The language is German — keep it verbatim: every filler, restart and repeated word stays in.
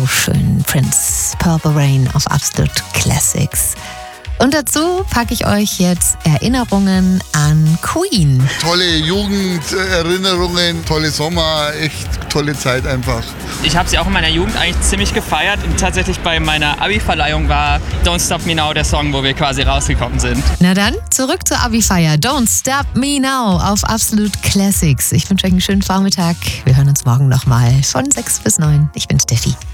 Schön Prince, Purple Rain auf Absolute Classics. Und dazu packe ich euch jetzt Erinnerungen an Queen. Tolle Jugenderinnerungen, tolle Sommer, echt tolle Zeit einfach. Ich habe sie auch in meiner Jugend eigentlich ziemlich gefeiert und tatsächlich bei meiner Abi-Verleihung war Don't Stop Me Now der Song, wo wir quasi rausgekommen sind. Na dann, zurück zur Abi-Feier. Don't Stop Me Now auf Absolute Classics. Ich wünsche euch einen schönen Vormittag. Wir hören uns morgen nochmal von sechs bis neun. Ich bin Steffi.